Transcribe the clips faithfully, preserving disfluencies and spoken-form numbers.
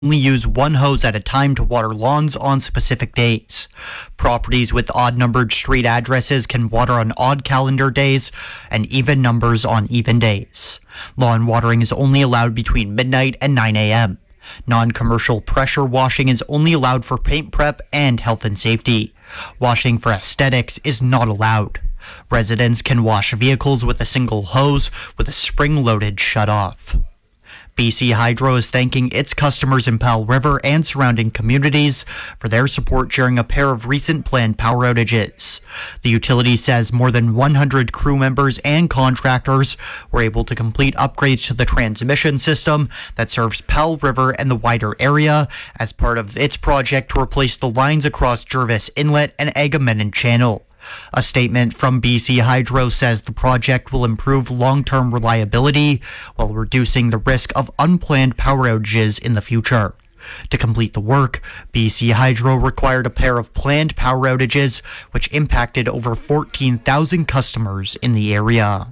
only use one hose at a time to water lawns on specific days. Properties with odd-numbered street addresses can water on odd calendar days and even numbers on even days. Lawn watering is only allowed between midnight and nine a.m. Non-commercial pressure washing is only allowed for paint prep and health and safety. Washing for aesthetics is not allowed. Residents can wash vehicles with a single hose with a spring-loaded shut-off. B C Hydro is thanking its customers in Powell River and surrounding communities for their support during a pair of recent planned power outages. The utility says more than one hundred crew members and contractors were able to complete upgrades to the transmission system that serves Powell River and the wider area as part of its project to replace the lines across Jervis Inlet and Agamemnon Channel. A statement from B C Hydro says the project will improve long-term reliability while reducing the risk of unplanned power outages in the future. To complete the work, B C Hydro required a pair of planned power outages, which impacted over fourteen thousand customers in the area.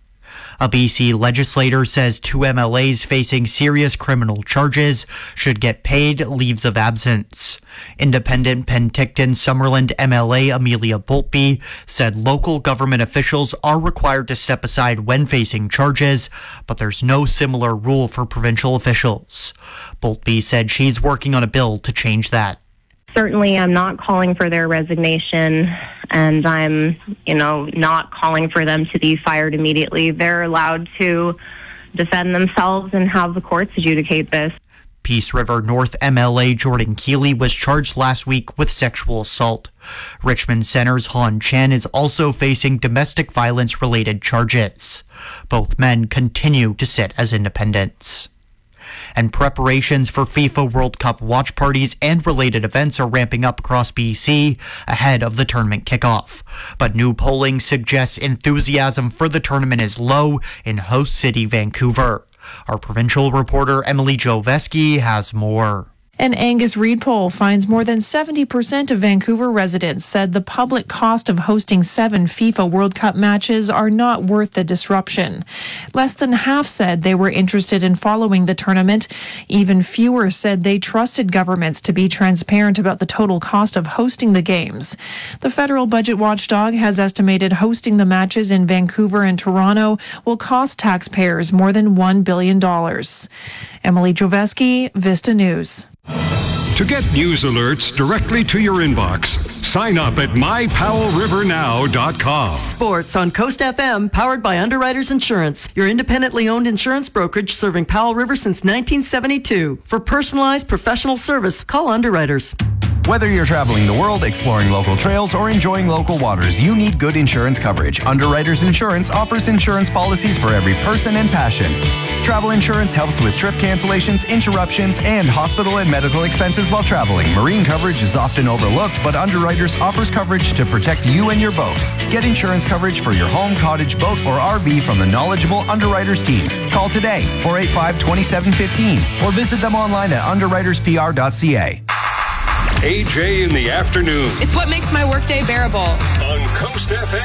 A B C legislator says two M L As facing serious criminal charges should get paid leaves of absence. Independent Penticton-Summerland M L A Amelia Boltby said local government officials are required to step aside when facing charges, but there's no similar rule for provincial officials. Boltby said she's working on a bill to change that. Certainly, I'm not calling for their resignation, and I'm, you know, not calling for them to be fired immediately. They're allowed to defend themselves and have the courts adjudicate this. Peace River North M L A Jordan Keeley was charged last week with sexual assault. Richmond Center's Han Chen is also facing domestic violence-related charges. Both men continue to sit as independents. And preparations for FIFA World Cup watch parties and related events are ramping up across B C ahead of the tournament kickoff. But new polling suggests enthusiasm for the tournament is low in host city Vancouver. Our provincial reporter Emily Joveski has more. An Angus Reid poll finds more than seventy percent of Vancouver residents said the public cost of hosting seven FIFA World Cup matches are not worth the disruption. Less than half said they were interested in following the tournament. Even fewer said they trusted governments to be transparent about the total cost of hosting the games. The federal budget watchdog has estimated hosting the matches in Vancouver and Toronto will cost taxpayers more than one billion dollars. Emily Joveski, Vista News. To get news alerts directly to your inbox, sign up at my powell river now dot com. Sports on Coast F M, powered by Underwriters Insurance, your independently owned insurance brokerage serving Powell River since nineteen seventy-two. For personalized professional service, call Underwriters. Whether you're traveling the world, exploring local trails, or enjoying local waters, you need good insurance coverage. Underwriters Insurance offers insurance policies for every person and passion. Travel insurance helps with trip cancellations, interruptions, and hospital and medical expenses while traveling. Marine coverage is often overlooked, but Underwriters offers coverage to protect you and your boat. Get insurance coverage for your home, cottage, boat, or R V from the knowledgeable Underwriters team. Call today, four eight five, two seven one five, or visit them online at underwriters p r dot c a. A J in the afternoon. It's what makes my workday bearable. On Coast F M.